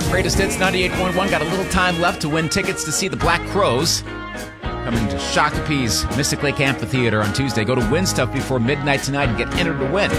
Greatest Hits 98.1. Got a little time left to win tickets to see the Black Crowes coming to Shakopee's Mystic Lake Amphitheater on Tuesday. Go to Win Stuff before midnight tonight and get entered to win.